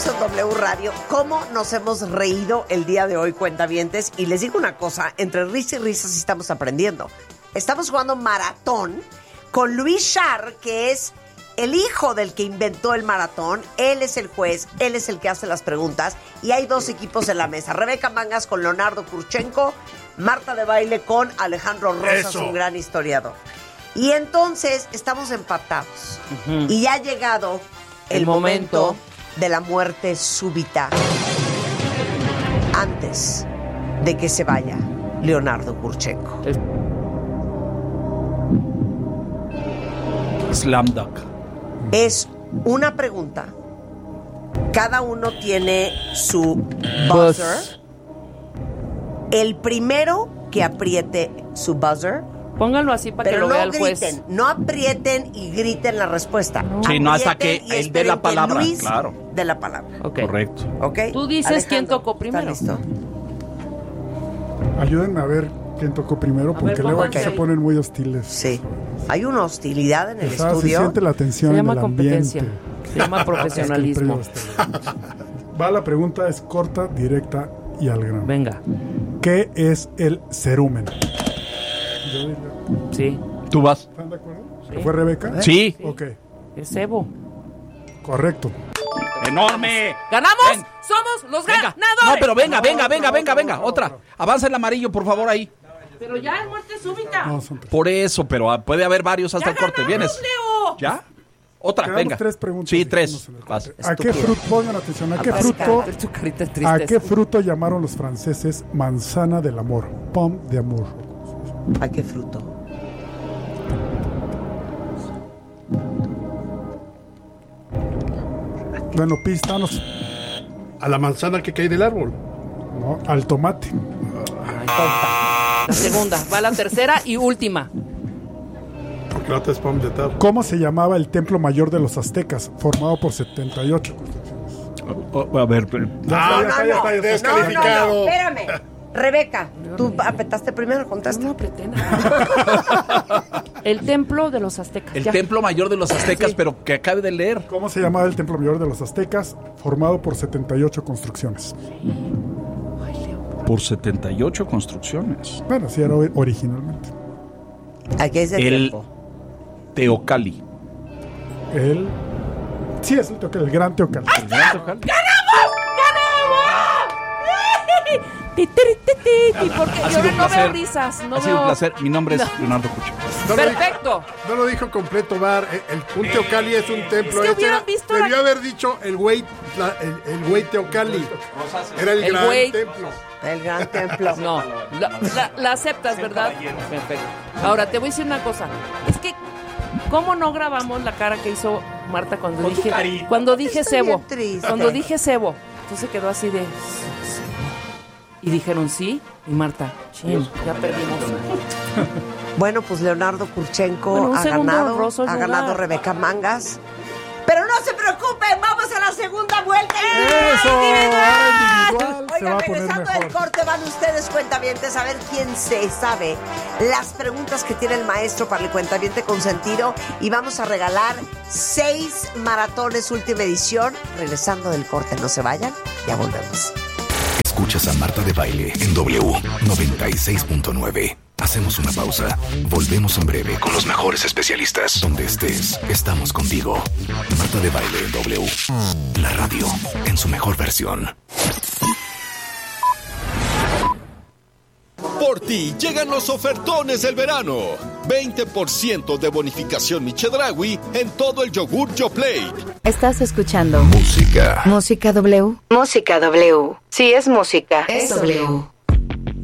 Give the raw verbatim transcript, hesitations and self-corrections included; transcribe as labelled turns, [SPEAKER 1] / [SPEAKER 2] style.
[SPEAKER 1] W Radio, ¿cómo nos hemos reído el día de hoy, cuentavientes? Y les digo una cosa, entre risa y risas estamos aprendiendo. Estamos jugando maratón con Luis Char, que es el hijo del que inventó el maratón. Él es el juez, él es el que hace las preguntas. Y hay dos equipos en la mesa. Rebeca Mangas con Leonardo Kurchenko, Marta de Baile con Alejandro Rosas, un gran historiador. Y entonces estamos empatados. Uh-huh. Y ya ha llegado el, el momento... momento de la muerte súbita antes de que se vaya Leonardo Kurchenko.
[SPEAKER 2] Slam dunk.
[SPEAKER 1] Es una pregunta. Cada uno tiene su buzzer. Buzz. El primero que apriete su buzzer.
[SPEAKER 3] Pónganlo así para que lo vea el juez.
[SPEAKER 1] Pero no griten, no aprieten y griten la respuesta.
[SPEAKER 2] No. Sí, no hasta que él dé la palabra.
[SPEAKER 1] Luis
[SPEAKER 2] claro.
[SPEAKER 1] De la palabra.
[SPEAKER 2] Okay. Correcto.
[SPEAKER 1] Okay.
[SPEAKER 3] Tú dices Alejandro, quién tocó primero.
[SPEAKER 1] ¿Está listo?
[SPEAKER 4] Ayúdenme a ver quién tocó primero, a porque ver, luego aquí se ponen muy hostiles.
[SPEAKER 1] Sí. Hay una hostilidad en el
[SPEAKER 4] Esa,
[SPEAKER 1] estudio.
[SPEAKER 4] Se siente la tensión.
[SPEAKER 3] Se llama
[SPEAKER 4] en el
[SPEAKER 3] competencia.
[SPEAKER 4] Ambiente.
[SPEAKER 3] Se llama profesionalismo.
[SPEAKER 4] Va, la pregunta es corta, directa y al grano.
[SPEAKER 3] Venga.
[SPEAKER 4] ¿Qué es el cerumen?
[SPEAKER 3] Sí.
[SPEAKER 2] ¿Tú vas?
[SPEAKER 4] ¿Están de acuerdo? Sí. ¿Fue Rebeca?
[SPEAKER 2] Sí.
[SPEAKER 4] Ok.
[SPEAKER 3] Es cebo.
[SPEAKER 4] Correcto.
[SPEAKER 2] ¡Enorme!
[SPEAKER 3] ¡Ganamos!
[SPEAKER 2] Ven.
[SPEAKER 3] ¡Somos los
[SPEAKER 2] venga.
[SPEAKER 3] ganadores!
[SPEAKER 2] No, pero venga, venga, venga, venga, venga. Otra. Avanza el amarillo, por favor, ahí.
[SPEAKER 3] Pero ya es muerte súbita. No,
[SPEAKER 2] por eso, pero puede haber varios hasta
[SPEAKER 3] ya
[SPEAKER 2] el corte. ¿Vienes?
[SPEAKER 3] Leo.
[SPEAKER 2] ¿Ya? Otra,
[SPEAKER 4] Quedamos
[SPEAKER 2] venga.
[SPEAKER 4] tres preguntas.
[SPEAKER 2] Sí, tres.
[SPEAKER 4] ¿A qué fruto, pongan atención, a qué fruto, a qué fruto llamaron los franceses manzana del amor? Pomme d'amour.
[SPEAKER 1] ¿A qué fruto?
[SPEAKER 4] Bueno, pístanos.
[SPEAKER 5] A la manzana que cae del árbol.
[SPEAKER 4] No, al tomate.
[SPEAKER 3] Ay, la segunda, va la tercera y última.
[SPEAKER 5] Porque la otra es pomme de terre.
[SPEAKER 4] ¿Cómo se llamaba el templo mayor de los aztecas, formado por setenta y ocho construcciones?
[SPEAKER 2] Oh, oh, a ver, pero...
[SPEAKER 5] No, no, no, no, descalificado.
[SPEAKER 1] No, no, no, espérame. Rebeca, tú apretaste primero, contaste.
[SPEAKER 3] No, no apreté nada. El templo de los aztecas.
[SPEAKER 2] El
[SPEAKER 3] ya.
[SPEAKER 2] templo mayor de los aztecas, sí. Pero que acabe de leer.
[SPEAKER 4] ¿Cómo se llamaba el templo mayor de los aztecas, formado por setenta y ocho construcciones?
[SPEAKER 2] Por setenta y ocho construcciones.
[SPEAKER 4] Bueno, sí era originalmente.
[SPEAKER 1] Aquí es el,
[SPEAKER 2] el
[SPEAKER 1] tiempo.
[SPEAKER 2] Teocalli.
[SPEAKER 4] El... Sí, es el Teocalli, el gran Teocalli.
[SPEAKER 3] ¡Ahí está!
[SPEAKER 2] El gran Teocalli.
[SPEAKER 3] ¡Ganamos! ¡Ganamos! Ti, ti, ti, ti, porque
[SPEAKER 2] ha
[SPEAKER 3] yo
[SPEAKER 2] sido
[SPEAKER 3] no
[SPEAKER 2] un placer.
[SPEAKER 3] veo risas. No
[SPEAKER 2] ha sido
[SPEAKER 3] veo...
[SPEAKER 2] un placer. Mi nombre es
[SPEAKER 3] no.
[SPEAKER 2] Leonardo Kurchenko.
[SPEAKER 5] No
[SPEAKER 3] Perfecto.
[SPEAKER 5] No lo dijo completo, Bar. El, el, un Teocalli es un templo.
[SPEAKER 3] Es que
[SPEAKER 5] Este
[SPEAKER 3] hubieran
[SPEAKER 5] era,
[SPEAKER 3] visto
[SPEAKER 5] debió
[SPEAKER 3] la...
[SPEAKER 5] haber dicho el güey, la, el, el güey Teocalli. Era el,
[SPEAKER 3] El
[SPEAKER 5] gran
[SPEAKER 3] güey.
[SPEAKER 5] templo.
[SPEAKER 1] El gran templo.
[SPEAKER 3] No, la, la, la aceptas, ¿verdad? Perfecto. Ahora, te voy a decir una cosa. Es que, ¿cómo no grabamos la cara que hizo Marta cuando
[SPEAKER 2] Con
[SPEAKER 3] dije
[SPEAKER 2] carita.
[SPEAKER 3] cuando dije
[SPEAKER 1] Estoy
[SPEAKER 3] cebo?
[SPEAKER 1] bien triste.
[SPEAKER 3] Cuando dije cebo. Entonces quedó así de... Y dijeron sí, y Marta, chin, ya perdimos.
[SPEAKER 1] Bueno, pues Leonardo Kurchenko
[SPEAKER 3] Bueno, un
[SPEAKER 1] ha
[SPEAKER 3] segundo
[SPEAKER 1] ganado,
[SPEAKER 3] honroso
[SPEAKER 1] ha
[SPEAKER 3] lugar.
[SPEAKER 1] ganado Rebeca Mangas. Pero no se preocupen, vamos a la segunda vuelta.
[SPEAKER 4] ¡Eso! Ahora individual se va
[SPEAKER 1] Oigan,
[SPEAKER 4] a poner
[SPEAKER 1] regresando
[SPEAKER 4] mejor.
[SPEAKER 1] del corte, van ustedes, cuentavientes, a ver quién se sabe las preguntas que tiene el maestro para el cuentaviente consentido. Y vamos a regalar seis maratones última edición. Regresando del corte, no se vayan, ya volvemos.
[SPEAKER 6] Escuchas a Marta de Baile en W noventa y seis punto nueve. Hacemos una pausa. Volvemos en breve con los mejores especialistas. Donde estés, estamos contigo. Marta de Baile en W. La radio en su mejor versión.
[SPEAKER 7] Por ti llegan los ofertones del verano. veinte por ciento de bonificación Michedraui en todo el yogur Yoplait.
[SPEAKER 8] Estás escuchando
[SPEAKER 6] Música.
[SPEAKER 8] Música W. Música W. Si es música, es W.